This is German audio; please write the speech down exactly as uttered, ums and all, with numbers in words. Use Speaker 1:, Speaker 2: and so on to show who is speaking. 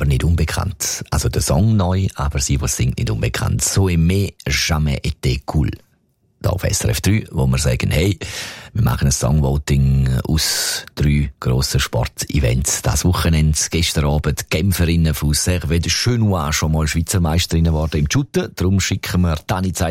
Speaker 1: aber nicht unbekannt. Also der Song neu, aber sie, die singt, nicht unbekannt. So aimé, jamais été cool. Da auf S R F drei, wo wir sagen, hey, wir machen ein Songvoting aus drei grossen Sportevents. Das Wochenende, gestern Abend, Genferinnen von Servet de Chenois schon mal Schweizer Meisterinnen geworden im Shooten. Darum schicken wir Dani Zeiss